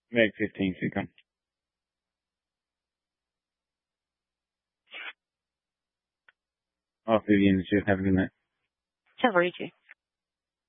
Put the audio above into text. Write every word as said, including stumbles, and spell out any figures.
Meg fifteen, so come. Off the industry. Have a good night. Ciao, Richie.